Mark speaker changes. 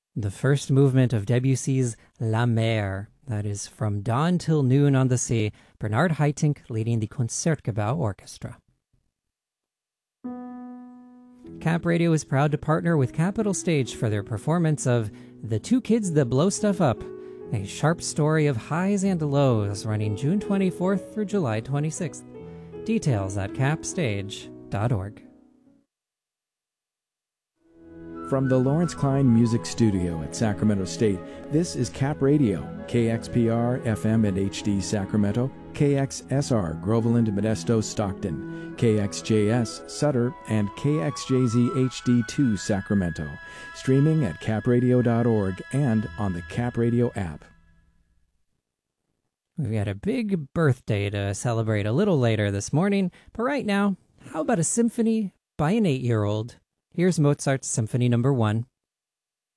Speaker 1: The first movement of Debussy's La Mer, that is From Dawn Till Noon on the Sea, Bernard Haitink leading the Concertgebouw Orchestra. Cap Radio is proud to partner with Capitol Stage for their performance of The Two Kids That Blow Stuff Up, a sharp story of highs and lows running June 24th through July 26th. Details at capstage.org.
Speaker 2: From the Lawrence Klein Music Studio at Sacramento State, this is Cap Radio, KXPR FM and HD Sacramento, KXSR Groveland, Modesto, Stockton, KXJS Sutter, and KXJZ HD2 Sacramento. Streaming at capradio.org and on the Cap Radio app.
Speaker 1: We've got a big birthday to celebrate a little later this morning, but right now, how about a symphony by an 8-year-old? Here's Mozart's Symphony No. 1